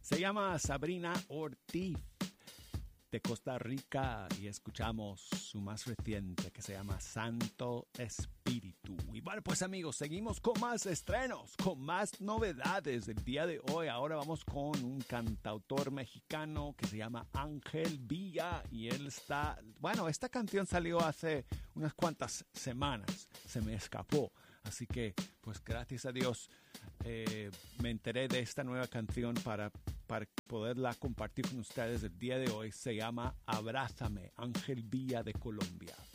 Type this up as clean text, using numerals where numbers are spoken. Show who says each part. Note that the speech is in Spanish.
Speaker 1: Se llama Sabrina Ortiz de Costa Rica y escuchamos su más reciente que se llama Santo Espíritu. Y bueno, pues amigos, seguimos con más estrenos, con más novedades del día de hoy. Ahora vamos con un cantautor mexicano que se llama Ángel Villa y él está, bueno, esta canción salió hace unas cuantas semanas, se me escapó. Así que, pues gracias a Dios, me enteré de esta nueva canción para poderla compartir con ustedes el día de hoy. Se llama Abrázame, Ángel Villa de Colombia.